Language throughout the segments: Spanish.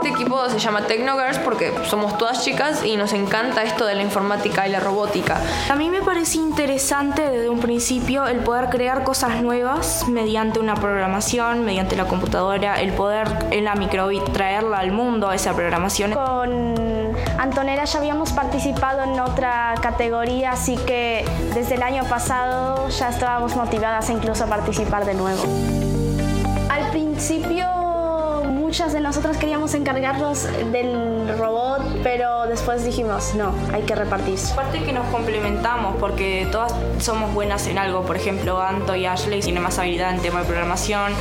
Este equipo se llama Technogirls porque somos todas chicas y nos encanta esto de la informática y la robótica. A mí me parece interesante desde un principio el poder crear cosas nuevas mediante una programación, mediante la computadora, el poder en la microbit traerla al mundo a esa programación. Con Antonella ya habíamos participado en otra categoría, así que desde el año pasado ya estábamos motivadas incluso a participar de nuevo. Al principio muchas de nosotras queríamos encargarnos del robot, pero después dijimos, no, hay que repartirse. Aparte que nos complementamos porque todas somos buenas en algo. Por ejemplo, Anto y Ashley tienen más habilidad en tema de programación,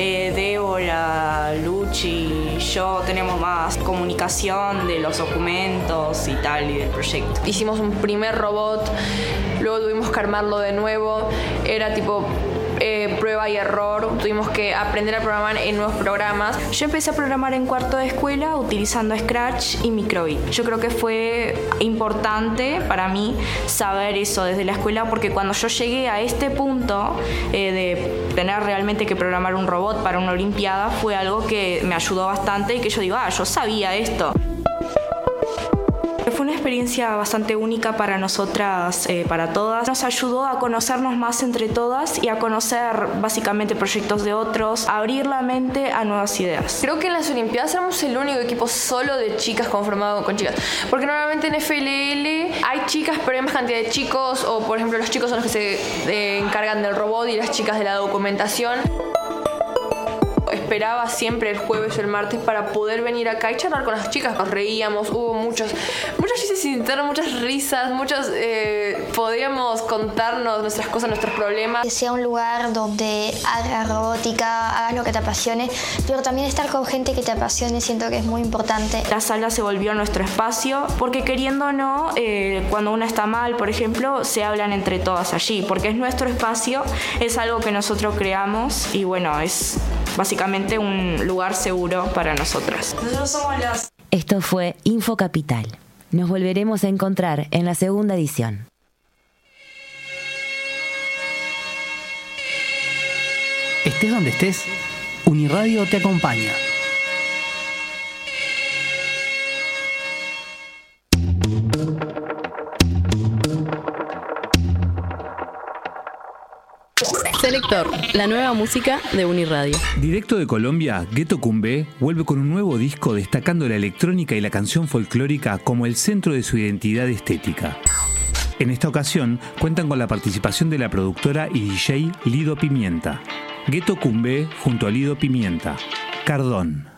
Débora, Luchi y yo tenemos más comunicación de los documentos y tal y del proyecto. Hicimos un primer robot, luego tuvimos que armarlo de nuevo, era tipo prueba y error, tuvimos que aprender a programar en nuevos programas. Yo empecé a programar en cuarto de escuela utilizando Scratch y Microbit. Yo creo que fue importante para mí saber eso desde la escuela porque cuando yo llegué a este punto de tener realmente que programar un robot para una olimpiada fue algo que me ayudó bastante y que yo digo, yo sabía esto. Fue una experiencia bastante única para nosotras, para todas. Nos ayudó a conocernos más entre todas y a conocer básicamente proyectos de otros, a abrir la mente a nuevas ideas. Creo que en las Olimpiadas éramos el único equipo solo de chicas conformado con chicas. Porque normalmente en FLL hay chicas, pero hay más cantidad de chicos, o por ejemplo los chicos son los que se encargan del robot y las chicas de la documentación. Esperaba siempre el jueves o el martes para poder venir acá y charlar con las chicas. Nos reíamos, hubo muchas chistes internos, muchas risas, podíamos contarnos nuestras cosas, nuestros problemas. Que sea un lugar donde hagas robótica, hagas lo que te apasione, pero también estar con gente que te apasione siento que es muy importante. La sala se volvió nuestro espacio porque queriendo o no, cuando una está mal, por ejemplo, se hablan entre todas allí, porque es nuestro espacio, es algo que nosotros creamos y bueno, es básicamente un lugar seguro para nosotras. Nosotros somos las... Esto fue Info Capital. Nos volveremos a encontrar en la segunda edición. Estés donde estés, Uniradio te acompaña. Selector, la nueva música de Uniradio. Directo de Colombia, Ghetto Cumbé vuelve con un nuevo disco destacando la electrónica y la canción folclórica como el centro de su identidad estética. En esta ocasión cuentan con la participación de la productora y DJ Lido Pimienta. Ghetto Cumbé junto a Lido Pimienta. Cardón.